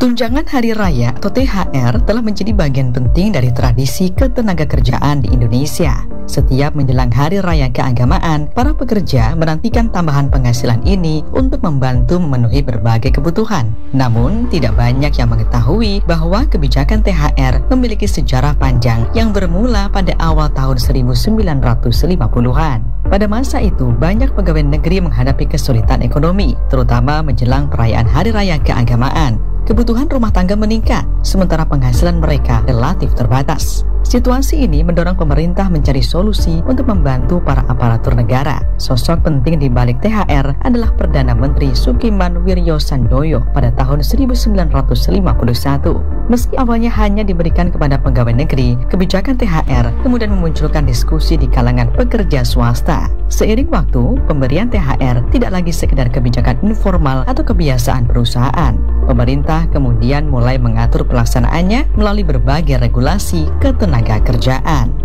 Tunjangan Hari Raya atau THR telah menjadi bagian penting dari tradisi ketenagakerjaan di Indonesia. Setiap menjelang Hari Raya keagamaan, para pekerja menantikan tambahan penghasilan ini untuk membantu memenuhi berbagai kebutuhan. Namun, tidak banyak yang mengetahui bahwa kebijakan THR memiliki sejarah panjang yang bermula pada awal tahun 1950-an. Pada masa itu, banyak pegawai negeri menghadapi kesulitan ekonomi, terutama menjelang perayaan Hari Raya keagamaan. Kebutuhan rumah tangga meningkat, sementara penghasilan mereka relatif terbatas. Situasi ini mendorong pemerintah mencari solusi untuk membantu para aparatur negara. Sosok penting di balik THR adalah Perdana Menteri Sukiman Wirjosandoyo pada tahun 1951. Meski awalnya hanya diberikan kepada pegawai negeri, kebijakan THR kemudian memunculkan diskusi di kalangan pekerja swasta. Seiring waktu, pemberian THR tidak lagi sekedar kebijakan informal atau kebiasaan perusahaan. Pemerintah kemudian mulai mengatur pelaksanaannya melalui berbagai regulasi ketenagakerjaan.